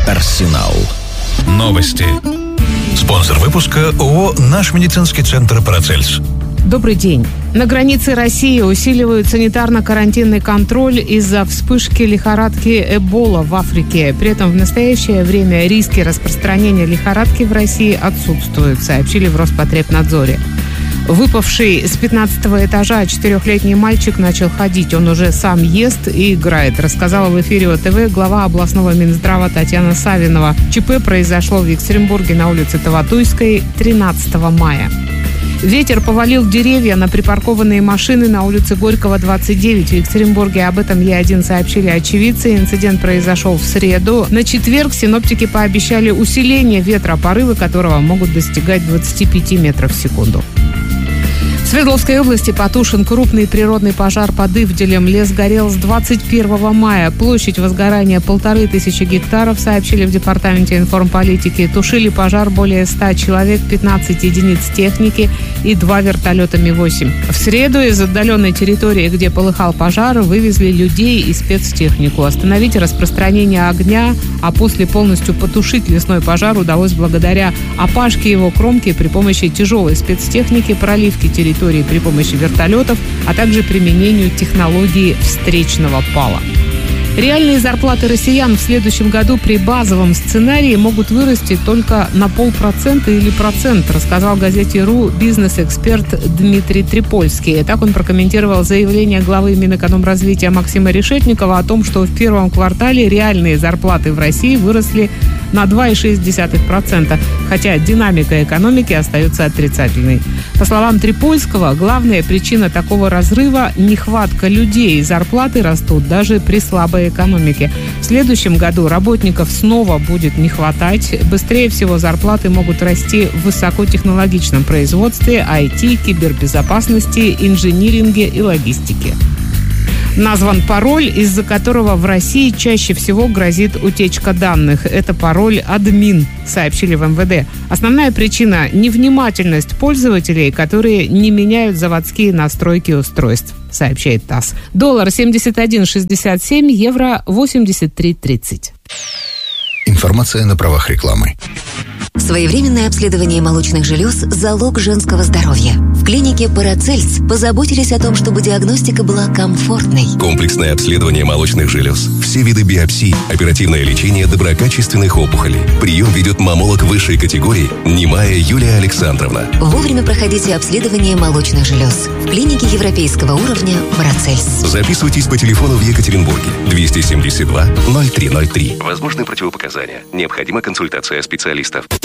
Арсенал. Новости. Спонсор выпуска ООО «Наш медицинский центр Парацельс». Добрый день. На границе России усиливают санитарно-карантинный контроль из-за вспышки лихорадки Эбола в Африке. При этом в настоящее время риски распространения лихорадки в России отсутствуют, сообщили в Роспотребнадзоре. Выпавший с 15-го этажа 4-летний мальчик начал ходить. Он уже сам ест и играет, рассказала в эфире ОТВ глава областного Минздрава Татьяна Савинова. ЧП произошло в Екатеринбурге на улице Таватуйской 13 мая. Ветер повалил деревья на припаркованные машины на улице Горького, 29 в Екатеринбурге. Об этом Е1 сообщили очевидцы. Инцидент произошел в среду. На четверг синоптики пообещали усиление ветра, порывы которого могут достигать 25 метров в секунду. В Свердловской области потушен крупный природный пожар под Ивделем. Лес горел с 21 мая. Площадь возгорания 1500 гектаров, сообщили в Департаменте информполитики. Тушили пожар более 100 человек, 15 единиц техники и 2 вертолета Ми-8. В среду из отдаленной территории, где полыхал пожар, вывезли людей и спецтехнику. Остановить распространение огня, а после полностью потушить лесной пожар удалось благодаря опашке его кромки при помощи тяжелой спецтехники, проливки территории при помощи вертолетов, а также применению технологии встречного пала. Реальные зарплаты россиян в следующем году при базовом сценарии могут вырасти только на 0,5% или 1%, рассказал газете «РУ» бизнес-эксперт Дмитрий Трипольский. Так он прокомментировал заявление главы Минэкономразвития Максима Решетникова о том, что в первом квартале реальные зарплаты в России выросли на 2,6%, хотя динамика экономики остается отрицательной. По словам Трипольского, главная причина такого разрыва – нехватка людей. Зарплаты растут даже при слабой экономике. В следующем году работников снова будет не хватать. Быстрее всего зарплаты могут расти в высокотехнологичном производстве, IT, кибербезопасности, инжиниринге и логистике. Назван пароль, из-за которого в России чаще всего грозит утечка данных. Это пароль «админ», сообщили в МВД. Основная причина – невнимательность пользователей, которые не меняют заводские настройки устройств, сообщает ТАСС. Доллар 71,67, евро 83,30. Информация на правах рекламы. Своевременное обследование молочных желез – залог женского здоровья. В клинике Парацельс позаботились о том, чтобы диагностика была комфортной. Комплексное обследование молочных желез, все виды биопсий, оперативное лечение доброкачественных опухолей. Прием ведет маммолог высшей категории Немая Юлия Александровна. Вовремя проходите обследование молочных желез. В клинике европейского уровня Парацельс. Записывайтесь по телефону в Екатеринбурге 272 0303. Возможны противопоказания. Необходима консультация специалистов.